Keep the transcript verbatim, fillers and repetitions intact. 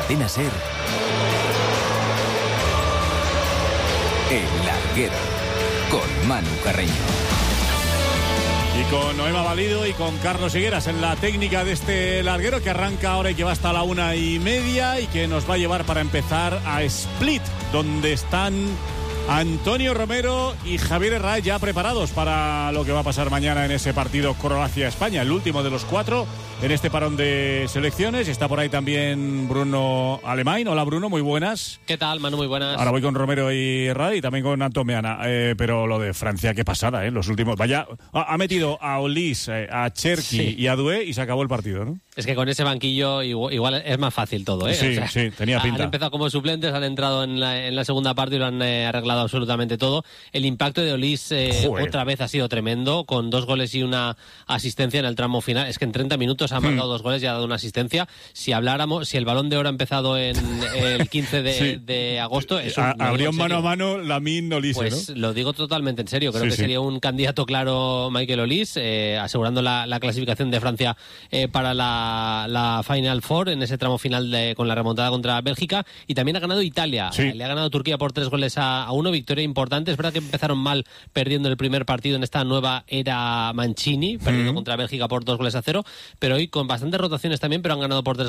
Cadena SER, El Larguero, con Manu Carreño. Y con Noema Valido y con Carlos Higueras en la técnica de este larguero que arranca ahora y que va hasta la una y media y que nos va a llevar para empezar a Split, donde están Antonio Romero y Javier Herrera ya preparados para lo que va a pasar mañana en ese partido Croacia-España, el último de los cuatro en este parón de selecciones. Está por ahí también Bruno Alemán. Hola Bruno, muy buenas. ¿Qué tal, Manu? Muy buenas. Ahora voy con Romero y Herrera y también con Antón Meana. Eh, pero lo de Francia, qué pasada, ¿eh? Los últimos. Vaya, ha, ha metido a Olís, eh, a Cherki sí. y a Doué y se acabó el partido, ¿no? Es que con ese banquillo igual, igual es más fácil todo, ¿eh? Sí, o sea, sí, tenía pinta. Han empezado como suplentes, han entrado en la, en la segunda parte y lo han eh, arreglado absolutamente todo. El impacto de Olís eh, otra vez ha sido tremendo, con dos goles y una asistencia en el tramo final. Es que en treinta minutos ha marcado hmm. dos goles y ha dado una asistencia. Si habláramos, si el Balón de Oro ha empezado en el quince de, sí. de agosto... Eso a, habría un mano a mano Lamine Olís, Pues ¿no? lo digo totalmente en serio. Creo sí, que sí. sería un candidato claro Michael Olís, eh, asegurando la, la clasificación de Francia eh, para la, la Final Four en ese tramo final de, con la remontada contra Bélgica. Y también ha ganado Italia. Sí. Le ha ganado Turquía por tres goles a, a uno. Victoria importante. Es verdad que empezaron mal perdiendo el primer partido en esta nueva era Mancini, perdiendo mm. contra Bélgica por dos goles a cero. Pero hoy con bastantes rotaciones también, pero han ganado por tres